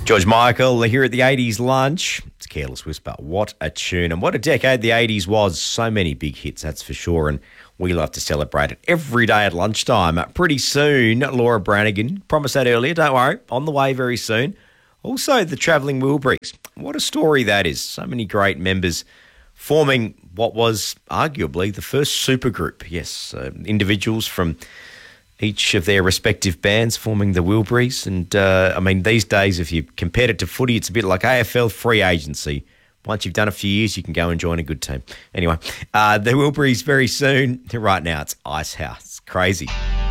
George Michael here at the 80s lunch. It's Careless Whisper. What a tune and what a decade the 80s was. So many big hits, that's for sure, and we love to celebrate it every day at lunchtime. Pretty soon, Laura Branigan, promised that earlier, don't worry, on the way very soon. Also, the Travelling Wilburys. What a story that is. So many great members forming what was arguably the first supergroup. Yes, individuals from each of their respective bands forming the Wilburys. And, these days, if you compared it to footy, it's a bit like AFL free agency. Once you've done a few years, you can go and join a good team. Anyway, the Wilburys very soon. Right now, it's Icehouse. Crazy.